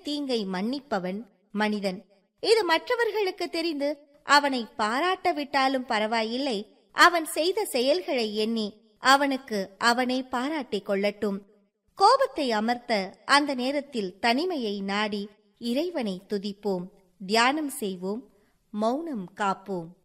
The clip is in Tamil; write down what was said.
தீங்கை மன்னிப்பவன் மனிதன். இது மற்றவர்களுக்கு தெரிந்து அவனை பாராட்டவிட்டாலும் பரவாயில்லை, அவன் செய்த செயல்களை எண்ணி அவனுக்கு அவனை பாராட்டிக் கொள்ளட்டும். கோபத்தை அமர்த்த அந்த நேரத்தில் தனிமையை நாடி இறைவனை துதிப்போம், தியானம் செய்வோம், மௌனம் காப்போம்.